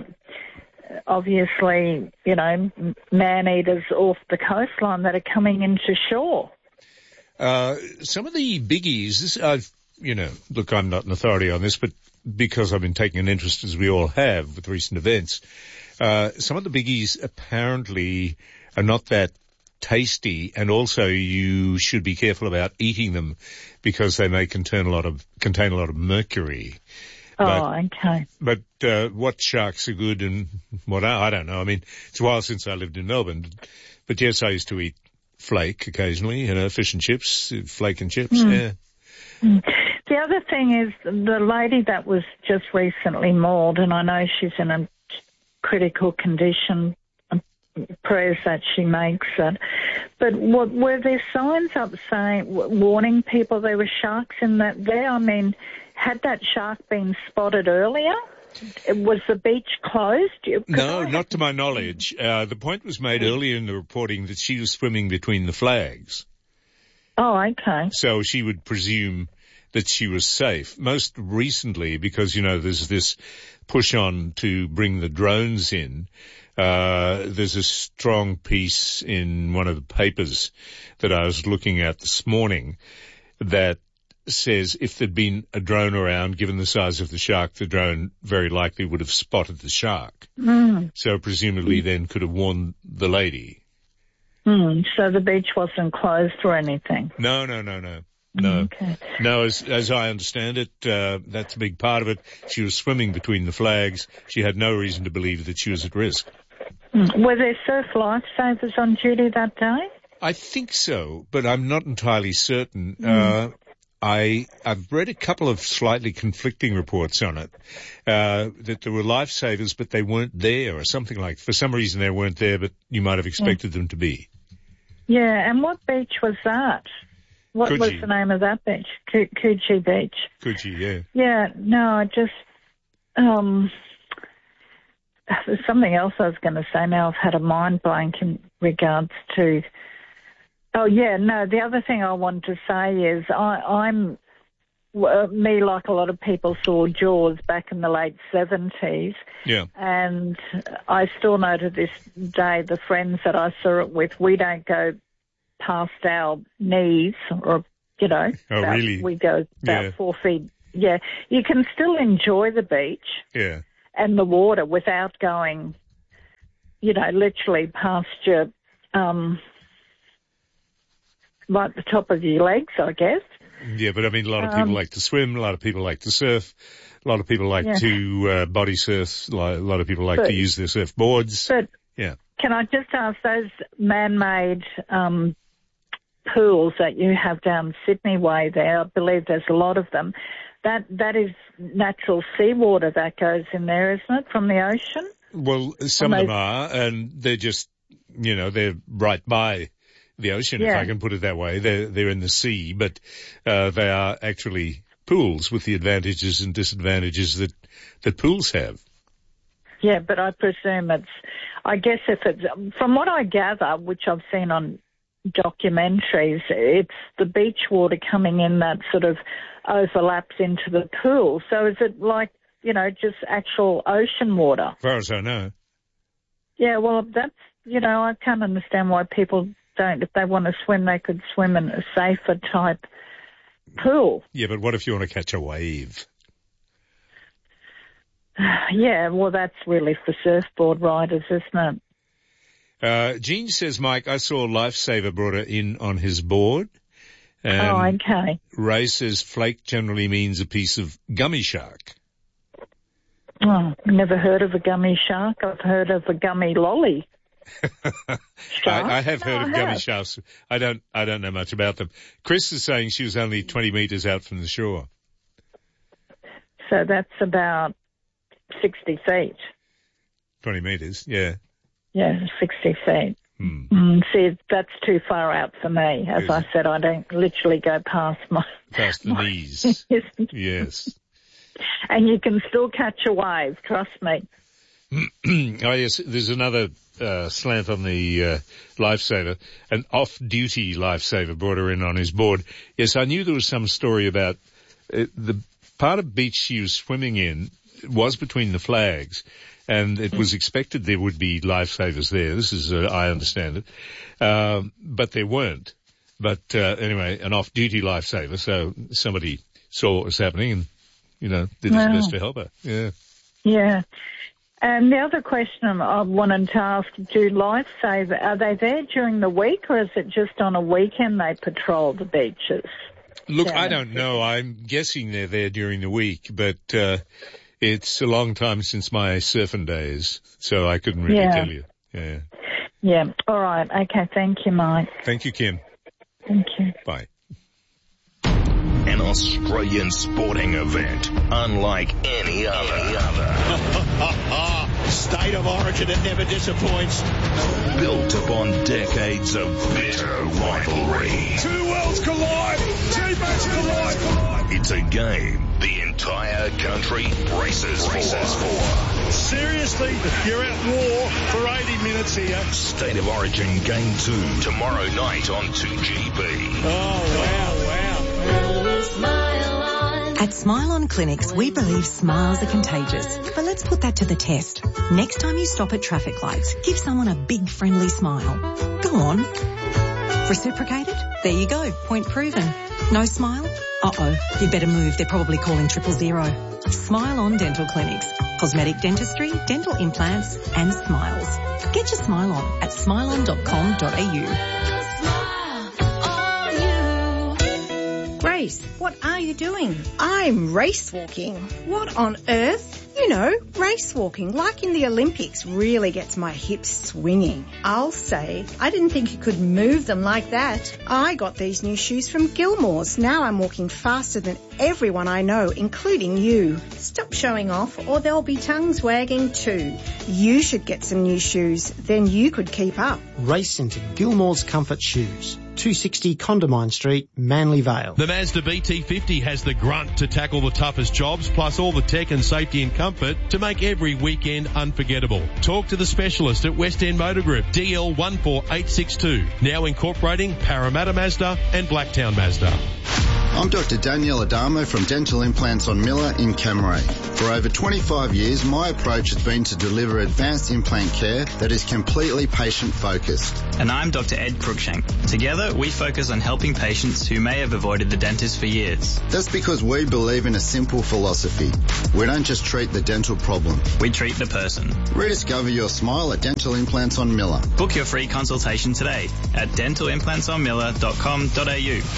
Speaker 28: obviously, you know, man-eaters off the coastline that are coming into shore.
Speaker 2: Uh, some of the biggies, this, I've, you know, look, I'm not an authority on this, but because I've been taking an interest, as we all have, with recent events, uh, some of the biggies apparently are not that tasty, and also you should be careful about eating them because they may contain a lot of contain a lot of mercury.
Speaker 28: Oh,
Speaker 2: but,
Speaker 28: okay.
Speaker 2: But uh, what sharks are good and what are, I don't know. I mean, it's a while since I lived in Melbourne, but yes, I used to eat flake occasionally, you know, fish and chips, flake and chips. Mm. Yeah.
Speaker 28: Mm. The other thing is the lady that was just recently mauled, and I know she's in a critical condition. Prayers that she makes it. But what, were there signs up saying, warning people there were sharks in that there? I mean, had that shark been spotted earlier? Was the beach closed?
Speaker 2: No, not to my knowledge. Uh, the point was made earlier in the reporting that she was swimming between the flags.
Speaker 28: Oh, okay.
Speaker 2: So she would presume that she was safe. Most recently, because, you know, there's this push on to bring the drones in, Uh, there's a strong piece in one of the papers that I was looking at this morning that says if there'd been a drone around, given the size of the shark, the drone very likely would have spotted the shark.
Speaker 28: Mm.
Speaker 2: So presumably then could have warned the lady.
Speaker 28: Mm. So the beach wasn't closed or anything?
Speaker 2: No, no, no, no. No.
Speaker 28: Okay.
Speaker 2: No, as, as I understand it, uh, that's a big part of it. She was swimming between the flags. She had no reason to believe that she was at risk.
Speaker 28: Mm. Were there surf lifesavers on duty that day?
Speaker 2: I think so, but I'm not entirely certain.
Speaker 28: Mm.
Speaker 2: Uh, I, I've read a couple of slightly conflicting reports on it, uh, that there were lifesavers, but they weren't there or something like, for some reason they weren't there, but you might have expected yeah. them to be.
Speaker 28: Yeah, and what beach was that? What
Speaker 2: Coogee.
Speaker 28: was the name of that beach? Co- Coogee Beach.
Speaker 2: Coogee, yeah.
Speaker 28: Yeah, no, I just, um, there's something else I was going to say now. I've had a mind blank in regards to, oh yeah, no, the other thing I want to say is I, I'm, uh, me like a lot of people saw Jaws back in the late seventies.
Speaker 2: Yeah.
Speaker 28: And I still know to this day the friends that I saw it with, we don't go past our knees or, you know.
Speaker 2: Oh,
Speaker 28: about,
Speaker 2: really?
Speaker 28: We go about
Speaker 2: Yeah.
Speaker 28: four feet. Yeah. You can still enjoy the beach
Speaker 2: Yeah.
Speaker 28: and the water without going, you know, literally past your, um, like the top of your legs, I guess.
Speaker 2: Yeah, but I mean, a lot of people
Speaker 28: Um,
Speaker 2: like to swim, a lot of people like to surf, a lot of people like
Speaker 28: Yeah.
Speaker 2: to uh, body surf, a lot a lot of people like
Speaker 28: But-
Speaker 2: to use their surfboards.
Speaker 28: But
Speaker 2: Yeah.
Speaker 28: can I just ask, those man-made um, pools that you have down Sydney Way there, I believe there's a lot of them, that that is natural seawater that goes in there, isn't it, from the ocean?
Speaker 2: Well, some
Speaker 28: Well,
Speaker 2: of
Speaker 28: they-
Speaker 2: them are, and they're just, you know, they're right by the ocean, if
Speaker 28: Yeah.
Speaker 2: I can put it that way. They're, they're in the sea, but uh, they are actually pools with the advantages and disadvantages that, that pools have.
Speaker 28: Yeah, but I presume it's, I guess if it's, from what I gather, which I've seen on documentaries, it's the beach water coming in that sort of overlaps into the pool. So is it like, you know, just actual ocean water?
Speaker 2: As far as I know.
Speaker 28: Yeah, well, that's, you know, I can't understand why people don't, if they want to swim, they could swim in a safer type pool.
Speaker 2: Yeah, but what if you want to catch a wave?
Speaker 28: Yeah, well, that's really for surfboard riders, isn't it?
Speaker 2: Uh, Gene says, Mike, I saw Lifesaver brought it in on his board. Um,
Speaker 28: oh, okay.
Speaker 2: Ray says flake generally means a piece of gummy shark.
Speaker 28: Oh, never heard of a gummy shark. I've heard of a gummy lolly.
Speaker 2: I, I have heard
Speaker 28: No,
Speaker 2: of
Speaker 28: I
Speaker 2: gummy
Speaker 28: have.
Speaker 2: sharks. I don't, I don't know much about them. Chris is saying she was only twenty metres out from the shore.
Speaker 28: So that's about sixty feet.
Speaker 2: twenty metres, yeah.
Speaker 28: Yeah, sixty feet.
Speaker 2: Hmm.
Speaker 28: Mm, see, that's too far out for me. As
Speaker 2: Is
Speaker 28: I
Speaker 2: it?
Speaker 28: said, I don't literally go past my...
Speaker 2: Past the
Speaker 28: my-
Speaker 2: knees. Yes.
Speaker 28: And you can still catch a wave, trust me.
Speaker 2: Oh, yes, there's another uh, slant on the uh, Lifesaver. An off-duty Lifesaver brought her in on his board. Yes, I knew there was some story about uh, the part of beach she was swimming in was between the flags, and it was expected there would be Lifesavers there. This is, uh, I understand it. Um, but there weren't. But uh, anyway, an off-duty Lifesaver, so somebody saw what was happening and, you know, did his
Speaker 28: Wow.
Speaker 2: best to help her. Yeah.
Speaker 28: Yeah. And the other question I wanted to ask, do Lifesaver, are they there during the week or is it just on a weekend they patrol the beaches?
Speaker 2: Look,
Speaker 28: down
Speaker 2: I
Speaker 28: in
Speaker 2: don't know. I'm guessing they're there during the week, but uh, it's a long time since my surfing days, so I couldn't really
Speaker 28: Yeah.
Speaker 2: tell you. Yeah.
Speaker 28: Yeah. All right. Okay. Thank you, Mike.
Speaker 2: Thank you, Kim.
Speaker 28: Thank you.
Speaker 2: Bye.
Speaker 3: An Australian sporting event unlike any other.
Speaker 5: State of origin, it never disappoints.
Speaker 3: Built upon decades of bitter rivalry.
Speaker 5: Two worlds collide. Teammates collide.
Speaker 3: It's a game the entire country braces, braces for.
Speaker 5: Seriously, you're at war for eighty minutes here.
Speaker 3: State of Origin Game two tomorrow night on two G B.
Speaker 5: Oh, wow, wow.
Speaker 8: At Smile On Clinics, we believe smiles are contagious. But let's put that to the test. Next time you stop at traffic lights, give someone a big friendly smile. Go on. Reciprocated? There you go. Point proven. No smile? Uh-oh. You'd better move. They're probably calling triple zero. Smile On Dental Clinics. Cosmetic dentistry, dental implants and smiles. Get your smile on at smile on dot com dot a u.
Speaker 9: Grace, what are you doing? I'm race walking. What on earth? You know, race walking, like in the Olympics, really gets my hips swinging. I'll say, I didn't think you could move them like that. I got these new shoes from Gilmore's. Now I'm walking faster than everyone I know, including you. Stop showing off or there'll be tongues wagging too. You should get some new shoes, then you could keep up.
Speaker 12: Race into Gilmore's Comfort Shoes. two sixty Condamine Street, Manly Vale.
Speaker 10: The Mazda B T fifty has the grunt to tackle the toughest jobs, plus all the tech and safety and comfort to make every weekend unforgettable. Talk to the specialist at West End Motor Group, D L one four eight six two, now incorporating Parramatta Mazda and Blacktown Mazda.
Speaker 13: I'm Doctor Danielle Adamo from Dental Implants on Miller in Camray. For over twenty-five years, my approach has been to deliver advanced implant care that is completely patient-focused.
Speaker 14: And I'm Doctor Ed Cruikshank. Together, we focus on helping patients who may have avoided the dentist for years.
Speaker 13: That's because we believe in a simple philosophy. We don't just treat the dental problem.
Speaker 14: We treat the person.
Speaker 13: Rediscover your smile at Dental Implants on Miller.
Speaker 14: Book your free consultation today at dental implants on miller dot com dot a u.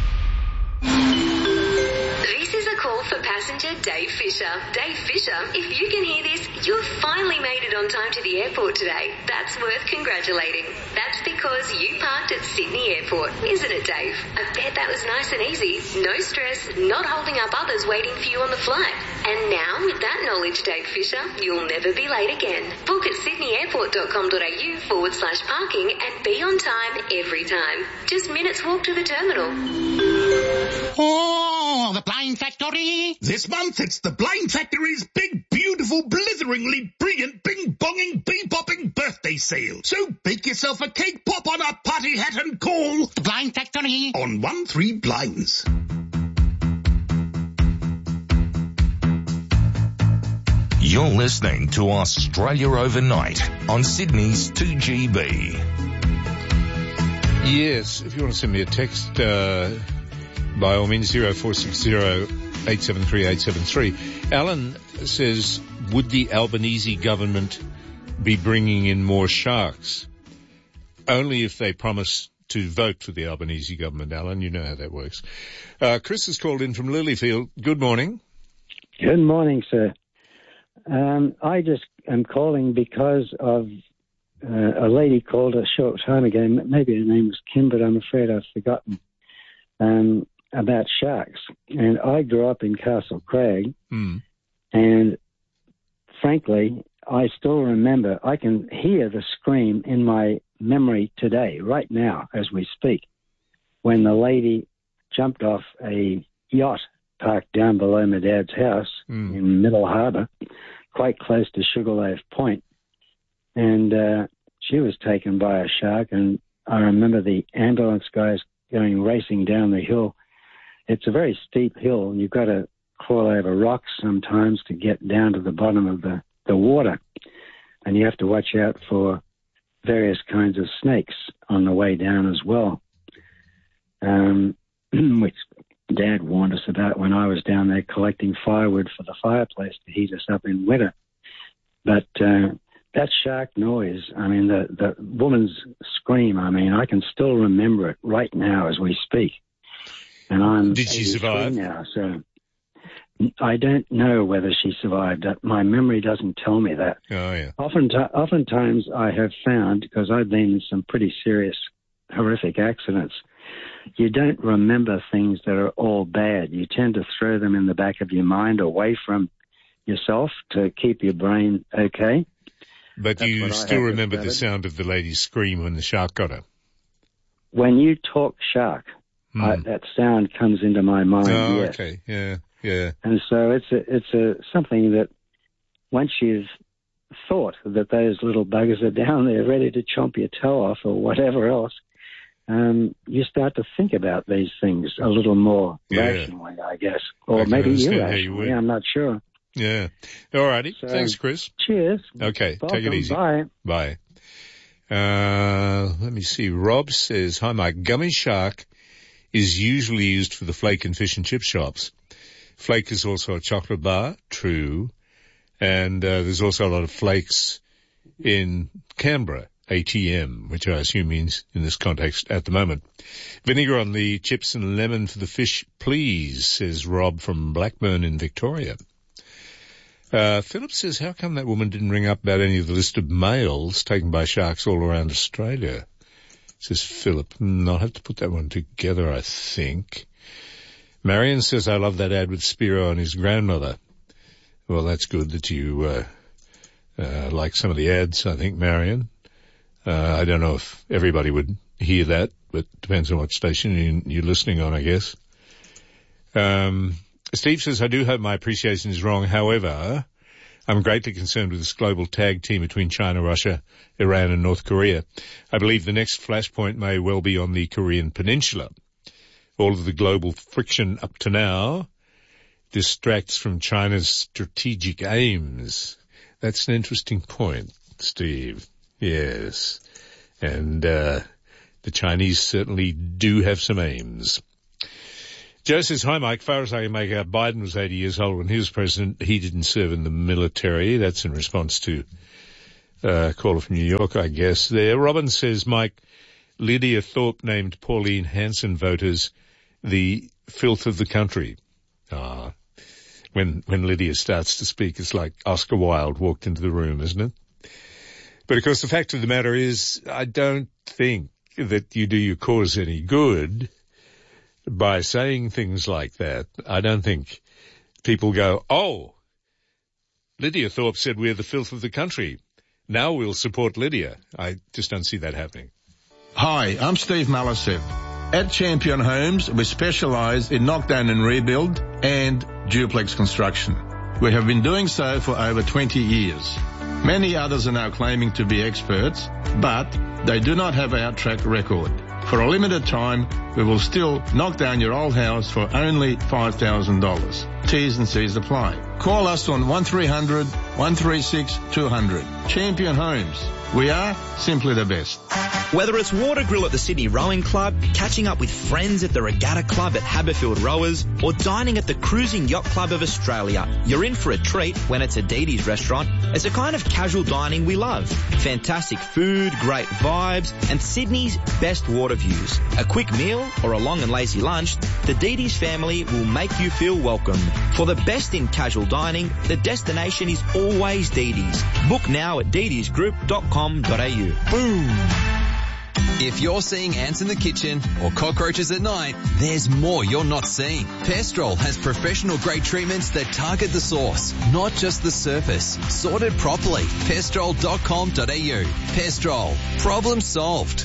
Speaker 15: This is a call for passenger Dave Fisher. Dave Fisher, if you can hear this, you've finally made it on time to the airport today. That's worth congratulating. That's because you parked at Sydney Airport, isn't it, Dave? I bet that was nice and easy. No stress, not holding up others waiting for you on the flight. And now, with that knowledge, Dave Fisher, you'll never be late again. Book at sydneyairport.com.au forward slash parking and be on time every time. Just minutes walk to the terminal.
Speaker 5: Oh, the Blind Factory!
Speaker 16: This month it's the Blind Factory's big, beautiful, blitheringly brilliant, bing-bonging, bee-bopping birthday sale. So bake yourself a cake pop on a party hat and call
Speaker 5: the Blind Factory
Speaker 16: on one three blinds.
Speaker 3: You're listening to Australia Overnight on Sydney's two G B.
Speaker 2: Yes, if you want to send me a text, uh, by all means, zero four six zero eight seven three eight seven three. Alan says, would the Albanese government be bringing in more sharks? Only if they promise to vote for the Albanese government, Alan. You know how that works. Uh, Chris has called in from Lilyfield. Good morning.
Speaker 17: Good morning, sir. Um, I just am calling because of uh, a lady called a short time ago. Maybe her name was Kim, but I'm afraid I've forgotten. Um, about sharks. And I grew up in Castle Craig,
Speaker 2: mm.
Speaker 17: and frankly, I still remember, I can hear the scream in my memory today, right now, as we speak, when the lady jumped off a yacht parked down below my dad's house
Speaker 2: mm.
Speaker 17: in Middle Harbour, quite close to Sugarloaf Point, and uh, she was taken by a shark, and I remember the ambulance guys going racing down the hill. It's a very steep hill, and you've got to crawl over rocks sometimes to get down to the bottom of the, the water. And you have to watch out for various kinds of snakes on the way down as well, um, which Dad warned us about when I was down there collecting firewood for the fireplace to heat us up in winter. But uh, that shark noise, I mean, the, the woman's scream, I mean, I can still remember it right now as we speak. And I'm
Speaker 2: Did she survive?
Speaker 17: Now, so I don't know whether she survived. My memory doesn't tell me that.
Speaker 2: Oh, yeah.
Speaker 17: Often, oftentimes I have found, because I've been in some pretty serious, horrific accidents, you don't remember things that are all bad. You tend to throw them in the back of your mind away from yourself to keep your brain okay.
Speaker 2: But
Speaker 17: That's
Speaker 2: you still remember the sound of the lady's scream when the shark got her?
Speaker 17: When you talk shark,
Speaker 2: mm.
Speaker 17: I, that sound comes into my mind,
Speaker 2: oh,
Speaker 17: yes.
Speaker 2: okay, yeah, yeah.
Speaker 17: And so it's a, it's a, something that once you've thought that those little buggers are down there ready to chomp your toe off or whatever else, um, you start to think about these things a little more
Speaker 2: yeah.
Speaker 17: rationally, I guess. Or
Speaker 2: I
Speaker 17: maybe irrationally,
Speaker 2: you
Speaker 17: I'm not sure.
Speaker 2: Yeah. All righty.
Speaker 17: So,
Speaker 2: Thanks, Chris.
Speaker 17: Cheers.
Speaker 2: Okay.
Speaker 17: Welcome.
Speaker 2: Take it easy.
Speaker 17: Bye.
Speaker 2: Bye. Uh, let me see. Rob says, hi, Mike. Gummy shark is usually used for the flake and fish and chip shops. Flake is also a chocolate bar. True. And, uh, there's also a lot of flakes in Canberra A T M, which I assume means in this context at the moment. Vinegar on the chips and lemon for the fish, please, says Rob from Blackburn in Victoria. Uh, Philip says, how come that woman didn't ring up about any of the list of males taken by sharks all around Australia? Says Philip. Hmm, I'll have to put that one together, I think. Marion says, I love that ad with Spiro and his grandmother. Well, that's good that you uh, uh like some of the ads, I think, Marion. Uh, I don't know if everybody would hear that, but depends on what station you, you're listening on, I guess. Um, Steve says, I do hope my appreciation is wrong. However, I'm greatly concerned with this global tag team between China, Russia, Iran and North Korea. I believe the next flashpoint may well be on the Korean Peninsula. All of the global friction up to now distracts from China's strategic aims. That's an interesting point, Steve. Yes. And uh the Chinese certainly do have some aims. Joe says, hi, Mike. Far as I can make out, Biden was eighty years old when he was president. He didn't serve in the military. That's in response to uh, a caller from New York, I guess. There. Robin says, Mike, Lydia Thorpe named Pauline Hanson voters the filth of the country. Ah, when, when Lydia starts to speak, it's like Oscar Wilde walked into the room, isn't it? But of course, the fact of the matter is, I don't think that you do your cause any good by saying things like that. I don't think people go, oh, Lydia Thorpe said we're the filth of the country. Now we'll support Lydia. I just don't see that happening.
Speaker 1: Hi, I'm Steve Malisev. At Champion Homes, we specialise in knockdown and rebuild and duplex construction. We have been doing so for over twenty years. Many others are now claiming to be experts, but they do not have our track record. For a limited time, we will still knock down your old house for only five thousand dollars. T's and C's apply. Call us on one three hundred, one three six, two hundred. Champion Homes. We are simply the best.
Speaker 4: Whether it's water grill at the Sydney Rowing Club, catching up with friends at the Regatta Club at Haberfield Rowers, or dining at the Cruising Yacht Club of Australia, you're in for a treat when it's a Didi's restaurant. It's a kind of casual dining we love. Fantastic food, great vibes, and Sydney's best water views. A quick meal or a long and lazy lunch, the Didi's family will make you feel welcome. For the best in casual dining, the destination is always Didi's. Book now at didis group dot com dot a u. Boom!
Speaker 11: If you're seeing ants in the kitchen or cockroaches at night, there's more you're not seeing. Pestrol has professional grade treatments that target the source, not just the surface. Sorted properly. pestrol dot com dot a u. Pestrol. Problem solved.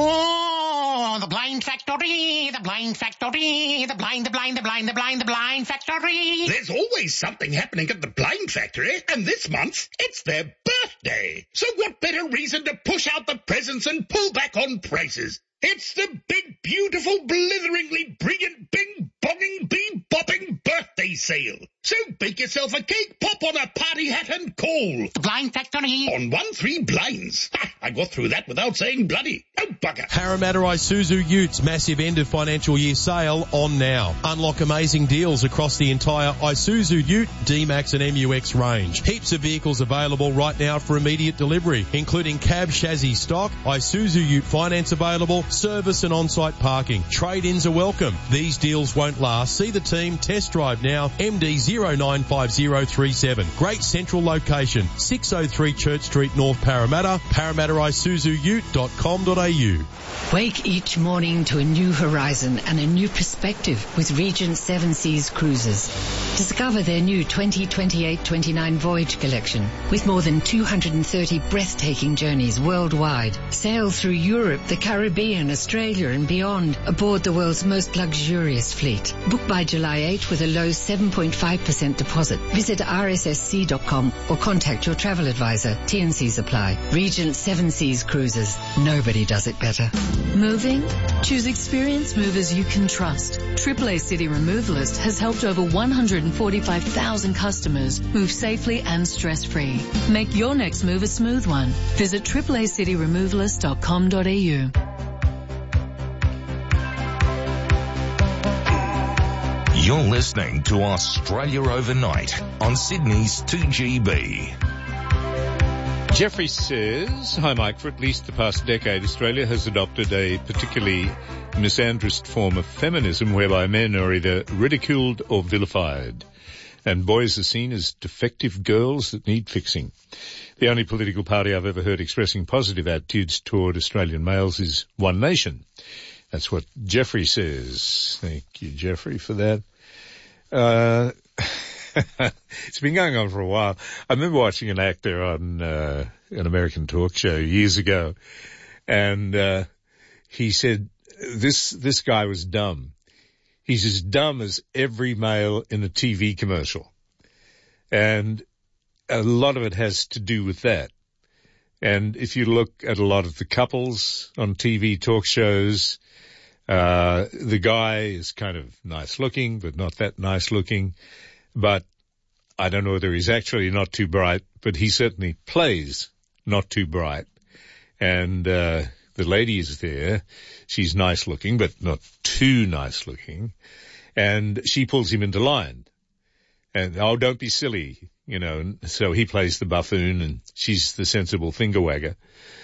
Speaker 16: Oh, the blind factory, the blind factory, the blind, the blind, the blind, the blind, the blind factory. There's always something happening at the blind factory, and this month it's their birthday. So what better reason to push out the presents and pull back on prices? It's the big, beautiful, blitheringly brilliant, bing-bonging, bee-bopping birthday sale. So bake yourself a cake, pop on a party hat and call. The Blind Factory. On one three blinds. Ha, I got through that without saying bloody. Oh, bugger.
Speaker 10: Parramatta Isuzu Utes massive end of financial year sale on now. Unlock amazing deals across the entire Isuzu Ute, D-Max and M U X range. Heaps of vehicles available right now for immediate delivery, including cab chassis stock, Isuzu Ute finance available, service and on-site parking. Trade-ins are welcome. These deals won't last. See the team. Test drive now. M D zero nine five zero three seven. Great central location. six oh three Church Street, North Parramatta. Parramatta Isuzu Ute dot com dot a u.
Speaker 27: Wake each morning to a new horizon and a new perspective with Regent Seven Seas Cruises. Discover their new twenty twenty-eight twenty-nine voyage collection with more than two hundred thirty breathtaking journeys worldwide. Sail through Europe, the Caribbean, Australia and beyond aboard the world's most luxurious fleet. Book by July eighth with a low seven point five percent deposit. Visit r s s c dot com or contact your travel advisor. T and Cs apply. Regent Seven Seas Cruises. Nobody does it better. Moving? Choose experienced movers you can trust. triple A City Removalist has helped over one hundred forty-five thousand customers move safely and stress-free. Make your next move a smooth one. Visit triple a city removalist dot com dot a u.
Speaker 3: You're listening to Australia Overnight on Sydney's two G B.
Speaker 2: Jeffrey says, hi Mike, for at least the past decade, Australia has adopted a particularly misandrist form of feminism whereby men are either ridiculed or vilified, and boys are seen as defective girls that need fixing. The only political party I've ever heard expressing positive attitudes toward Australian males is One Nation. That's what Jeffrey says. Thank you, Jeffrey, for that. Uh... It's been going on for a while. I remember watching an actor on uh, an American talk show years ago, and uh, he said this this guy was dumb. He's as dumb as every male in a T V commercial, and a lot of it has to do with that. And if you look at a lot of the couples on T V talk shows, uh, the guy is kind of nice looking, but not that nice looking. But I don't know whether he's actually not too bright, but he certainly plays not too bright. And uh, the lady is there. She's nice looking, but not too nice looking. And she pulls him into line. And, oh, don't be silly, you know. So he plays the buffoon and she's the sensible finger wagger.